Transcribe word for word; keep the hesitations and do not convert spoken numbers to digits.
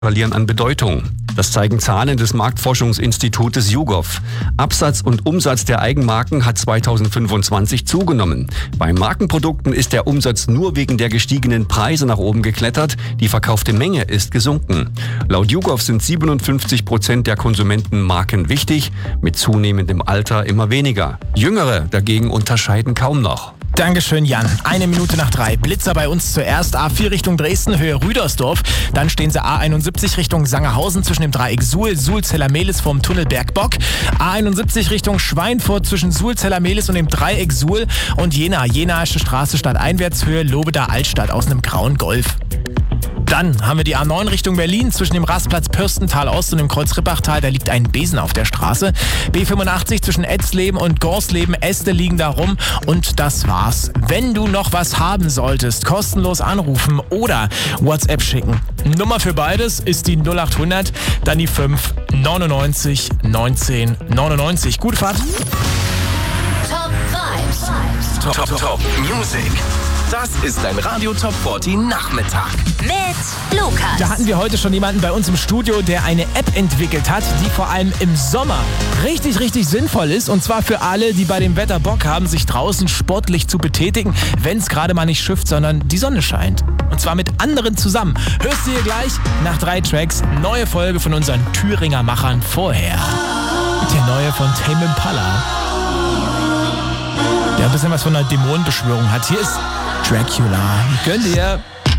verlieren an Bedeutung. Das zeigen Zahlen des Marktforschungsinstitutes YouGov. Absatz und Umsatz der Eigenmarken hat zweitausendfünfundzwanzig zugenommen. Bei Markenprodukten ist der Umsatz nur wegen der gestiegenen Preise nach oben geklettert. Die verkaufte Menge ist gesunken. Laut YouGov sind siebenundfünfzig Prozent der Konsumenten Marken wichtig, mit zunehmendem Alter immer weniger. Jüngere dagegen unterscheiden kaum noch. Dankeschön, Jan. Eine Minute nach drei. Blitzer bei uns zuerst. A vier Richtung Dresden, Höhe Rüdersdorf. Dann stehen sie A einundsiebzig Richtung Sangerhausen zwischen dem Dreieck Suhl, Suhl-Zellermehlis vorm Tunnel Bergbock. A einundsiebzig Richtung Schweinfurt zwischen Suhl-Zellermehlis und dem Dreieck Suhl. Und Jena, Jenaische Straße stadteinwärts, Höhe Lobeda-Altstadt aus einem grauen Golf. Dann haben wir die A neun Richtung Berlin zwischen dem Rastplatz Pürstental Ost und dem Kreuz Rippachtal. Da liegt ein Besen auf der Straße. B fünfundachtzig zwischen Etzleben und Gorsleben. Äste liegen da rum. Und das war's. Wenn du noch was haben solltest, kostenlos anrufen oder WhatsApp schicken. Nummer für beides ist die null achthundert, dann die fünf neunundneunzig neunzehn neunundneunzig. Gute Fahrt. Top Vibes. Top, top, top Music. Das ist ein Radio Top vierzig Nachmittag. Mit Lukas. Da hatten wir heute schon jemanden bei uns im Studio, der eine App entwickelt hat, die vor allem im Sommer richtig, richtig sinnvoll ist. Und zwar für alle, die bei dem Wetter Bock haben, sich draußen sportlich zu betätigen, wenn es gerade mal nicht schifft, sondern die Sonne scheint. Und zwar mit anderen zusammen. Hörst du hier gleich nach drei Tracks neue Folge von unseren Thüringer Machern vorher. Der neue von Tame Impala. Der ein bisschen was von einer Dämonenbeschwörung hat. Hier ist Dracula. Gönn dir.